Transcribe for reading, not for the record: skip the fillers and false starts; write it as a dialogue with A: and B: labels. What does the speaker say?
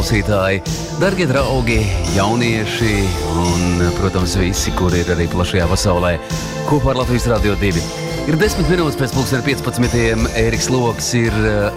A: klausītāji, dargie draugi, jaunieši un, protams, visi, kuri ir arī plašajā pasaulē kopā ar Latvijas Radio 2. Ir 10 minūtes pēc 15. Ēriks Loks ir